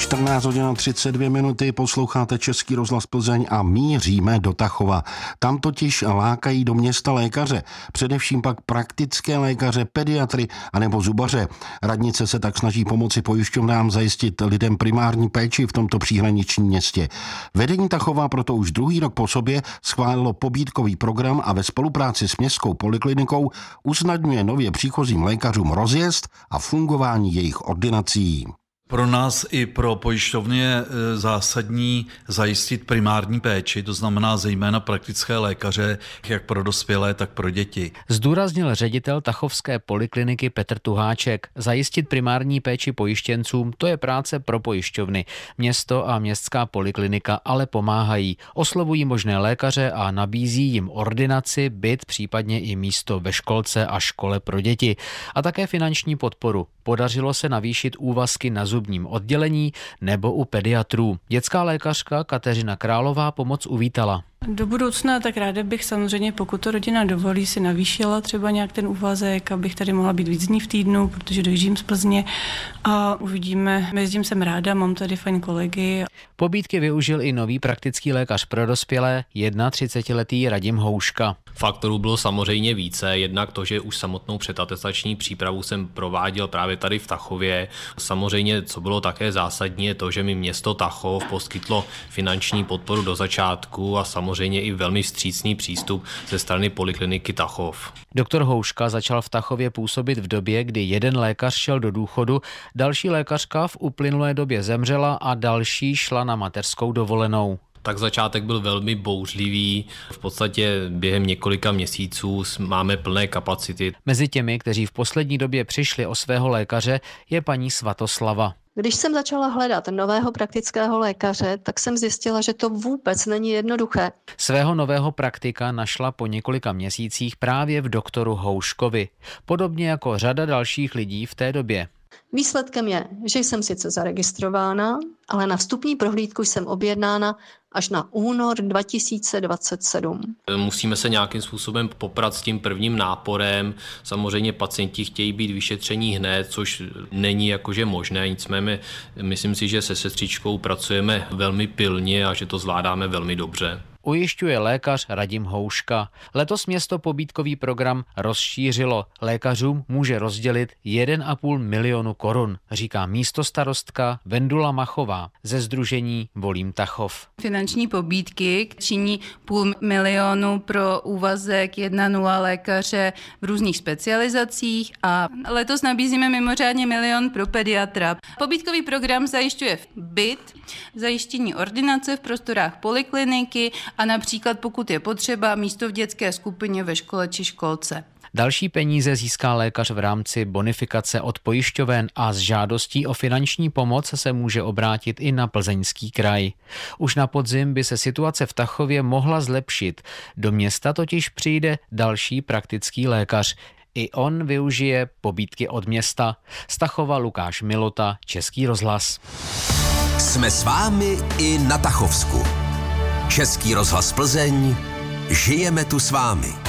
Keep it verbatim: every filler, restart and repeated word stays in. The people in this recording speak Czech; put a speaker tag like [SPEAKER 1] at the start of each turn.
[SPEAKER 1] čtrnáct hodin třicet dvě minuty, posloucháte Český rozhlas Plzeň a míříme do Tachova. Tam totiž lákají do města lékaře, především pak praktické lékaře, pediatry anebo zubaře. Radnice se tak snaží pomoci pojišťovnám zajistit lidem primární péči v tomto příhraničním městě. Vedení Tachova proto už druhý rok po sobě schválilo pobídkový program a ve spolupráci s městskou poliklinikou usnadňuje nově příchozím lékařům rozjezd a fungování jejich ordinací.
[SPEAKER 2] Pro nás i pro pojišťovny je zásadní zajistit primární péči, to znamená zejména praktické lékaře, jak pro dospělé, tak pro děti.
[SPEAKER 3] Zdůraznil ředitel tachovské polikliniky Petr Tuháček. Zajistit primární péči pojištěncům, to je práce pro pojišťovny. Město a městská poliklinika ale pomáhají. Oslovují možné lékaře a nabízí jim ordinaci, byt, případně i místo ve školce a škole pro děti. A také finanční podporu. Podařilo se navýšit úvazky na zubním oddělení nebo u pediatrů. Dětská lékařka Kateřina Králová pomoc uvítala.
[SPEAKER 4] Do budoucna tak ráda bych samozřejmě, pokud to rodina dovolí, si navýšila třeba nějak ten úvazek, abych tady mohla být víc dní v týdnu, protože dojíždím z Plzně a uvidíme. Jezdím sem ráda, mám tady fajn kolegy.
[SPEAKER 3] Pobídky využil i nový praktický lékař pro dospělé, třicetiletý Radim Houška.
[SPEAKER 5] Faktorů bylo samozřejmě více, jednak to, že už samotnou předatestační přípravu jsem prováděl právě tady v Tachově. Samozřejmě, co bylo také zásadní, je to, že mi město Tachov poskytlo finanční podporu do začátku a samozřejmě i velmi vstřícný přístup ze strany polikliniky Tachov.
[SPEAKER 3] Doktor Houška začal v Tachově působit v době, kdy jeden lékař šel do důchodu, další lékařka v uplynulé době zemřela a další šla na mateřskou dovolenou.
[SPEAKER 5] Tak začátek byl velmi bouřlivý. V podstatě během několika měsíců máme plné kapacity.
[SPEAKER 3] Mezi těmi, kteří v poslední době přišli o svého lékaře, je paní Svatoslava.
[SPEAKER 6] Když jsem začala hledat nového praktického lékaře, tak jsem zjistila, že to vůbec není jednoduché.
[SPEAKER 3] Svého nového praktika našla po několika měsících právě v doktoru Houškovi. Podobně jako řada dalších lidí v té době.
[SPEAKER 6] Výsledkem je, že jsem sice zaregistrována, ale na vstupní prohlídku jsem objednána až na únor dva tisíce dvacet sedm.
[SPEAKER 5] Musíme se nějakým způsobem poprat s tím prvním náporem. Samozřejmě pacienti chtějí být vyšetření hned, což není jakože možné, nicméně myslím si, že se sestřičkou pracujeme velmi pilně a že to zvládáme velmi dobře.
[SPEAKER 3] Ujišťuje lékař Radim Houška. Letos město pobídkový program rozšířilo. Lékařům může rozdělit jeden a půl milionu korun, říká místostarostka Vendula Machová ze sdružení Volím Tachov.
[SPEAKER 7] Finanční pobídky činí půl milionu pro úvazek jedna nula lékaře v různých specializacích a letos nabízíme mimořádně milion pro pediatra. Pobídkový program zajišťuje byt, zajištění ordinace v prostorách polikliniky a například pokud je potřeba místo v dětské skupině ve škole či školce.
[SPEAKER 3] Další peníze získá lékař v rámci bonifikace od pojišťoven a s žádostí o finanční pomoc se může obrátit i na Plzeňský kraj. Už na podzim by se situace v Tachově mohla zlepšit. Do města totiž přijde další praktický lékař. I on využije pobídky od města. Z Tachova Lukáš Milota, Český rozhlas.
[SPEAKER 8] Jsme s vámi i na Tachovsku. Český rozhlas Plzeň, žijeme tu s vámi.